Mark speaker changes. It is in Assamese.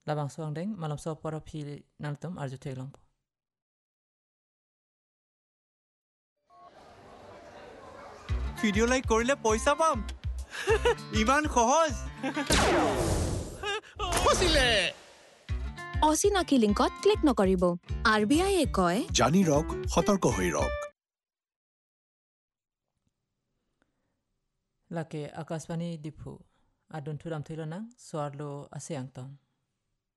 Speaker 1: labang suang deng malam so poro phi naltum arju teglang
Speaker 2: video like কৰিলে পইচা পাম ইমান সহজ
Speaker 3: ফচিলে
Speaker 4: অচিনাকি লিংকত ক্লিক নকৰিব আৰবিআই কয়
Speaker 3: জানি ৰক সতৰ্ক হৈ rock
Speaker 1: lake akaswani dipu adun thuram thilona swarlo ase angtong